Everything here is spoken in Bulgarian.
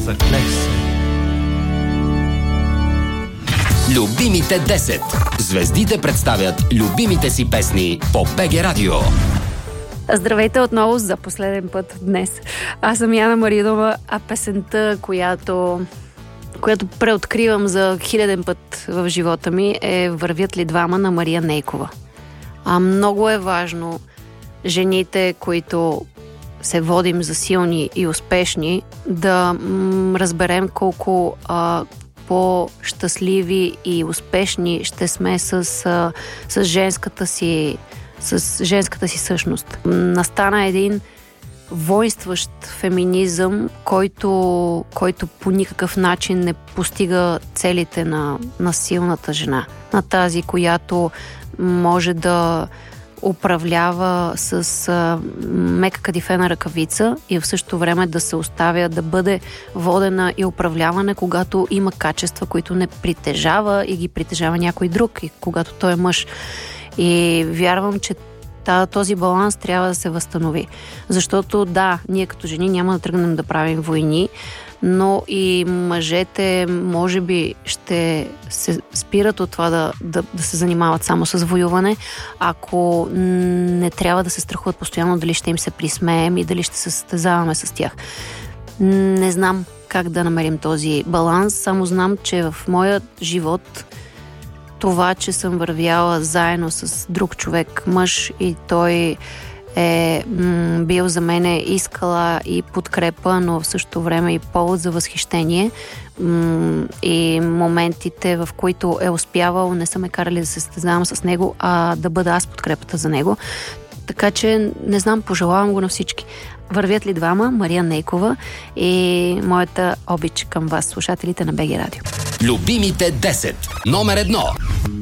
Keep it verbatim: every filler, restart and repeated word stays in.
Съклех се. Любимите десет. Звездите представят любимите си песни по БГ Радио. Здравейте отново за последен път днес. Аз съм Яна Маринова, а песента, която, която преоткривам за хиляден път в живота ми, е "Вървят ли двама" на Мария Нейкова. А много е важно жените, които се водим за силни и успешни, да м- разберем колко а, по-щастливи и успешни ще сме с, а, с женската си с женската си същност. Настана един воинстващ феминизъм, който, който по никакъв начин не постига целите на, на силната жена. На тази, която може да управлява с а, мека кадифена ръкавица и в същото време да се оставя да бъде водена и управлявана, когато има качества, които не притежава и ги притежава някой друг, и когато той е мъж. И вярвам, че този баланс трябва да се възстанови. Защото да, ние като жени няма да тръгнем да правим войни, но и мъжете може би ще се спират от това да, да, да се занимават само с воюване, ако не трябва да се страхуват постоянно дали ще им се присмеем и дали ще се състезаваме с тях. Не знам как да намерим този баланс, само знам, че в моя живот това, че съм вървяла заедно с друг човек, мъж, и той е м- бил за мене и скала, и подкрепа, но в същото време и повод за възхищение. М- и моментите, в които е успявал, не са ме карали да се състезавам с него, а да бъда аз подкрепата за него. Така че, не знам, пожелавам го на всички. "Вървят ли двама" Мария Нейкова и моята обич към вас, слушателите на БГ Радио. Любимите десет. Номер едно.